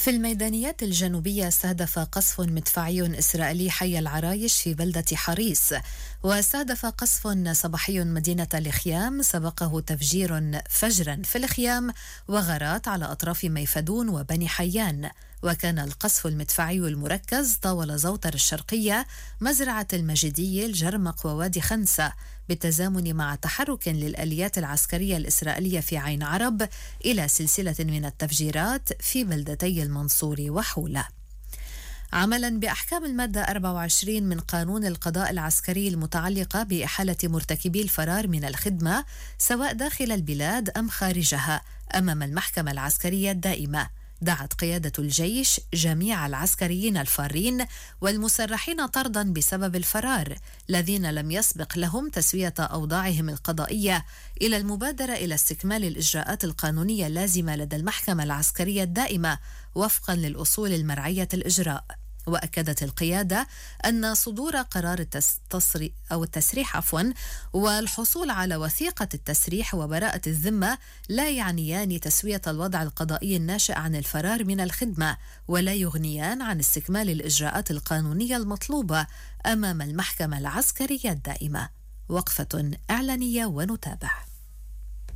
في الميدانيات الجنوبية استهدف قصف مدفعي إسرائيلي حي العرايش في بلدة حريص، واستهدف قصف صباحي مدينة الخيام سبقه تفجير فجرا في الخيام وغارات على أطراف ميفدون وبني حيان. وكان القصف المدفعي المركز طاول زوطر الشرقية، مزرعة المجدي، الجرمق ووادي خنسة، بالتزامن مع تحرك للآليات العسكرية الإسرائيلية في عين عرب إلى سلسلة من التفجيرات في بلدتي المنصور وحولة. عملا بأحكام المادة 24 من قانون القضاء العسكري المتعلقة بإحالة مرتكبي الفرار من الخدمة سواء داخل البلاد أم خارجها أمام المحكمة العسكرية الدائمة، دعت قيادة الجيش جميع العسكريين الفارين والمسرحين طردا بسبب الفرار الذين لم يسبق لهم تسوية أوضاعهم القضائية إلى المبادرة إلى استكمال الإجراءات القانونية اللازمة لدى المحكمة العسكرية الدائمة وفقا للأصول المرعية الإجراء. وأكدت القيادة أن صدور قرار التسريح والحصول على وثيقة التسريح وبراءة الذمة لا يعنيان تسوية الوضع القضائي الناشئ عن الفرار من الخدمة، ولا يغنيان عن استكمال الإجراءات القانونية المطلوبة أمام المحكمة العسكرية الدائمة. وقفة إعلانية ونتابع.